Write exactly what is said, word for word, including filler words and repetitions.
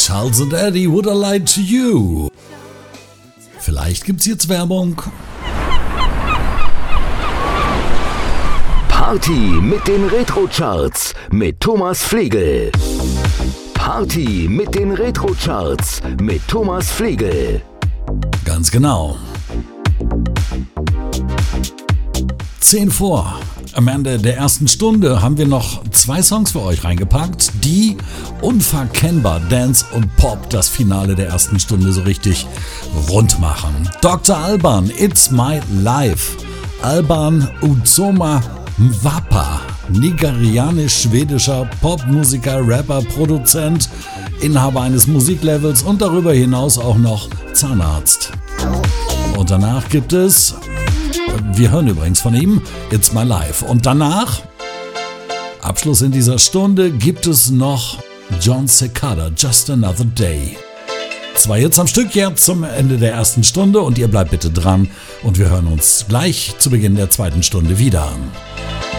Charles and Eddie, Would I Lie to You? Vielleicht gibt's jetzt Werbung. Party mit den Retro-Charts mit Thomas Flegel. Party mit den Retro-Charts mit Thomas Flegel. Ganz genau. zehn vor. Am Ende der ersten Stunde haben wir noch zwei Songs für euch reingepackt, die unverkennbar Dance und Pop das Finale der ersten Stunde so richtig rund machen. Doktor Alban, It's My Life. Alban Uzoma Mvapa, nigerianisch-schwedischer Popmusiker, Rapper, Produzent, Inhaber eines Musiklabels und darüber hinaus auch noch Zahnarzt. Und danach gibt es, wir hören übrigens von ihm, It's My Life. Und danach, Abschluss in dieser Stunde, gibt es noch John Cicada, Just Another Day. Zwei Hits am Stück jetzt zum Ende der ersten Stunde und ihr bleibt bitte dran und wir hören uns gleich zu Beginn der zweiten Stunde wieder.